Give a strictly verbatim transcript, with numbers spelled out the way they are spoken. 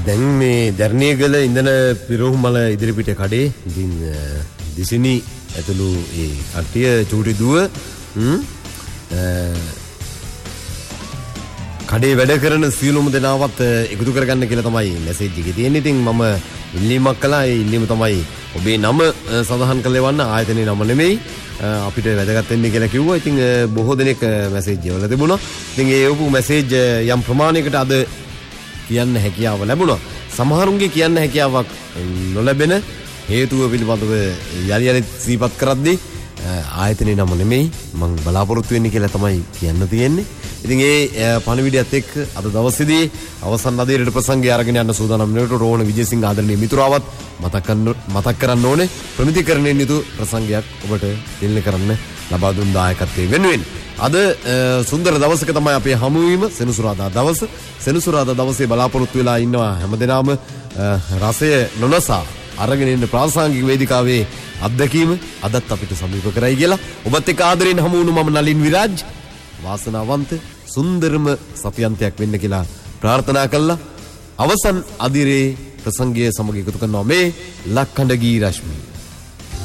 දැන් මේ ධර්ණියගල ඉඳන පිරෝහමල ඉදිරිපිට කඩේ ඉතින් දිසිනි ඇතුළු ඒ කට්ටිය චූටි දුව කඩේ වැඩ කරන සියලුම දෙනාවත් එකතු කරගන්න කියලා තමයි මැසේජ් එකේ තියෙන්නේ. ඉතින් මම ඉල්ලීමක් කළා. ඒ ඉල්ලීම තමයි ඔබේ නම සඳහන් කරලා එවන්න. ආයතනයේ නම නෙමෙයි. අපිට වැදගත් වෙන්නේ කියලා කිව්වා. ඉතින් බොහෝ දෙනෙක් මැසේජ් එකවල තිබුණා. ඉතින් ඒ වපු මැසේජ් යම් ප්‍රමාණයකට අද කියන්න හැකියාව ලැබුණා. සමහරුන්ගේ කියන්න හැකියාවක් නොලැබෙන හේතුව පිළිබඳව යලි යලිත් සිහිපත් කරද්දී ආයතනයේ නම නෙමෙයි මම බලාපොරොත්තු වෙන්නේ කියලා තමයි කියන්න තියෙන්නේ. ඉතින් ඒ පණිවිඩයත් එක්ක අද දවසේදී අවසන් අධීරයට ප්‍රසංගය අරගෙන යන්න සූදානම් වෙනකොට රෝහණ විජේසිංහ ආදරණීය මිතුරාවත් මතක් මතක් කරන්න ඕනේ ප්‍රමිතිකරණයෙන් යුතු ප්‍රසංගයක් ඔබට දෙන්න කරන්න ලබා දුන් දායකත්වයෙන් වෙනුවෙන්. අද සුන්දර දවසක තමයි අපේ හමුවීම සෙනසුරාදා දවස. සෙනසුරාදා දවසේ බලාපොරොත්තු වෙලා ඉන්නවා හැමදෙනාම රසය නොනසා අරගෙන ඉන්න ප්‍රාසංගික වේදිකාවේ අත්දැකීම අදත් අපිට සමීප කරයි කියලා. ඔබත් එක්ක ආදරෙන් හමු වුණු මම නලින් විරාජ් වාසනාවන්ත සුන්දරම සතියන්තයක් වෙන්න කියලා ප්‍රාර්ථනා කළා. අවසන් අදිරේ ප්‍රසංගය සමග එකතු කරනවා මේ ලක්කඬ ගී රශ්මිය.